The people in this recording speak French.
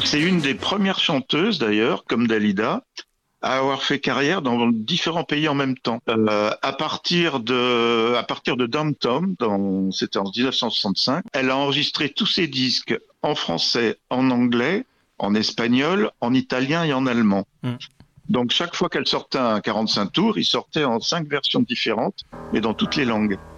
C'est une des premières chanteuses, d'ailleurs, comme Dalida, à avoir fait carrière dans différents pays en même temps. À partir de Dom Tom, c'était en 1965, elle a enregistré tous ses disques en français, en anglais, en espagnol, en italien et en allemand. Mm. Donc chaque fois qu'elle sortait un 45 tours, il sortait en 5 versions différentes, mais dans toutes les langues.